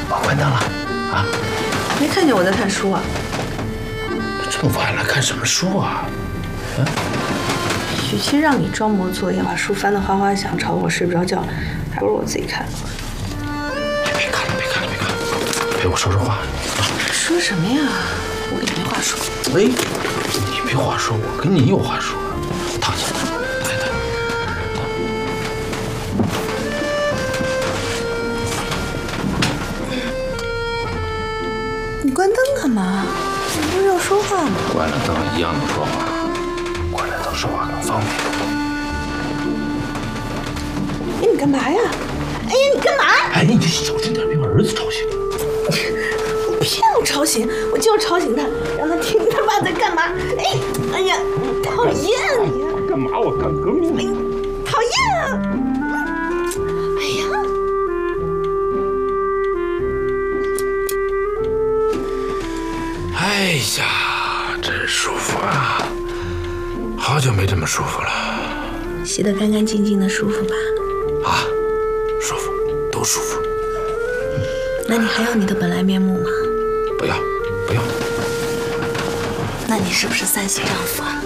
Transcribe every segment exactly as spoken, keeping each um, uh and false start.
我关灯了，啊？ 没看见我在看书啊？ 这么晚了，看什么书啊？啊？ 与其让你装模作样，把书翻得哗哗响，吵得我睡不着觉，还不如我自己看。 别看了，别看了，别看了，陪我说说话。 说什么呀？我跟你没话说。 哎，你没话说，我跟你有话说。躺下，躺下，躺下。 你关灯干嘛？你不是要说话吗？ 关了灯一样能说话，关了灯说话更方便。 哎，你干嘛呀？哎呀，你干嘛？ 哎，你就小心点，别把儿子吵醒。 我偏要吵醒，我就要吵醒他，让他听他爸在干嘛。哎，哎呀，讨厌你！ 干嘛？我干革命！ 哎，讨厌啊！哎呀！ 哎呀，真舒服啊！好久没这么舒服了。 洗得干干净净的，舒服吧？ 啊，舒服，都舒服。 那你还要你的本来面目吗？ 不要，不要。 那你是不是三喜丈夫啊？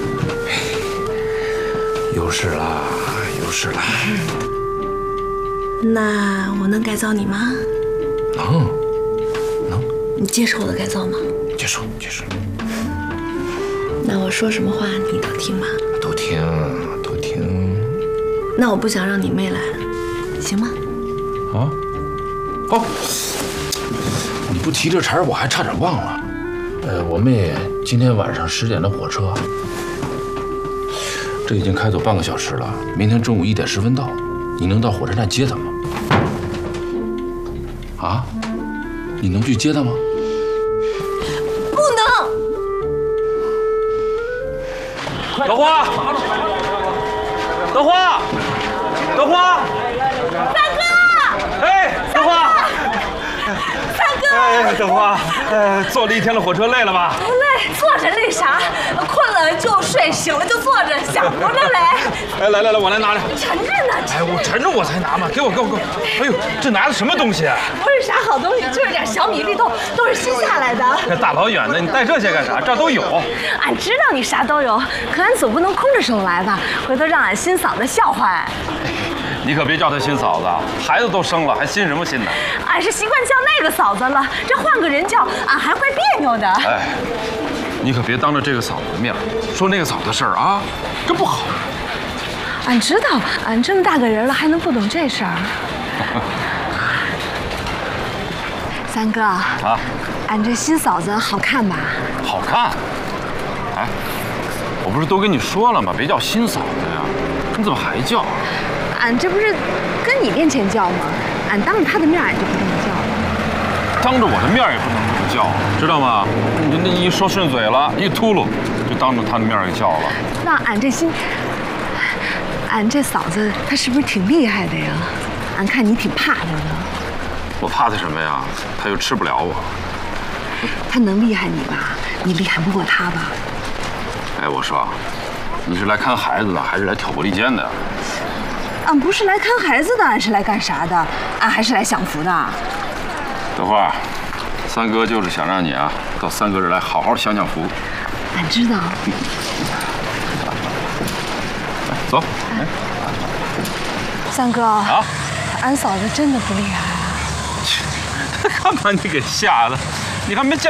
有事啦，有事啦。 那我能改造你吗？ 能，能。 你接受我的改造吗？ 接受，接受。 那我说什么话你都听吗？ 都听，都听。 那我不想让你妹来了，行吗？ 啊？哦，你不提这茬儿，我还差点忘了。呃，我妹今天晚上十点的火车，这已经开走半个小时了。明天中午一点十分到，你能到火车站接她吗？啊？你能去接她吗？ 不能。 德华，德华，德华， 大哥！ 哎，德华， 大哥！ 哎，德华，哎，坐了一天的火车，累了吧？ 不累，坐着累啥？困了就睡，醒了就坐着，想不着嘞。 哎，来来来，我来拿着。 沉着呢。 哎，我沉着我才拿嘛，给我给我给我。哎呦，这拿的什么东西啊？ 不是啥好东西，就是点小米粒豆，都是新下来的。 这大老远的，你带这些干啥？这儿都有。 俺知道你啥都有，可俺总不能空着手来吧？回头让俺新嫂子笑话俺。 你可别叫她新嫂子，孩子都生了，还新什么新呢？ 俺是习惯叫那个嫂子了，这换个人叫，俺还怪别扭的。 哎，你可别当着这个嫂子的面说那个嫂子的事儿啊，这不好。 俺知道，俺这么大个人了，还能不懂这事儿？三哥啊，俺这新嫂子好看吧？ 好看。哎，我不是都跟你说了吗？别叫新嫂子呀，你怎么还叫？ 俺这不是跟你面前叫吗？俺当着他的面，俺就不这么叫了。 当着我的面也不能这么叫，知道吗？你那一说顺嘴了，一秃噜，就当着他的面给叫了。 那俺这新，俺这嫂子她是不是挺厉害的呀？俺看你挺怕她的。 我怕她什么呀？她又吃不了我。 她能厉害你吧？你厉害不过她吧？ 哎，我说，你是来看孩子的，还是来挑拨离间的？ 俺不是来看孩子的，俺是来干啥的？俺还是来享福的。 德华，三哥就是想让你啊，到三哥这儿来好好享享福。 俺知道。 走。哎， 三哥啊，俺嫂子真的不厉害啊。 干嘛你给吓的？你还没见。